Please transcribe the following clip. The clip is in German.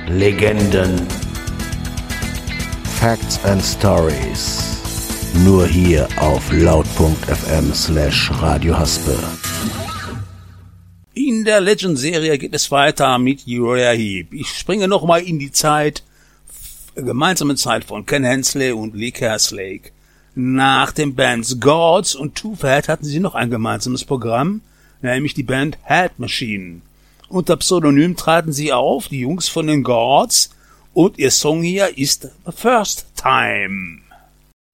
Legenden, Facts and Stories. Nur hier auf laut.fm/Radio Haspe. In der Legend-Serie geht es weiter mit Uriah Heep. Ich springe nochmal in die gemeinsame Zeit von Ken Hensley und Lee Kerslake. Nach den Bands Gods und Too Fat hatten sie noch ein gemeinsames Programm, nämlich die Band Head Machine. Unter Pseudonym traten sie auf, die Jungs von den Gods, und ihr Song hier ist The First Time.